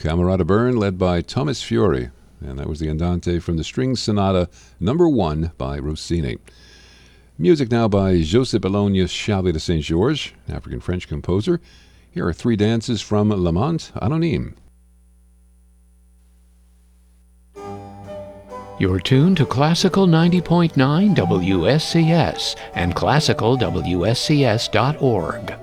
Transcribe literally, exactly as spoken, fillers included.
Camerata Bern, led by Thomas Fiori. And that was the Andante from the String Sonata number one by Rossini. Music now by Joseph Bologna Charles de Saint-Georges, African-French composer. Here are three dances from L'Amante Anonyme. You're tuned to Classical ninety point nine W S C S and classical W S C S dot org.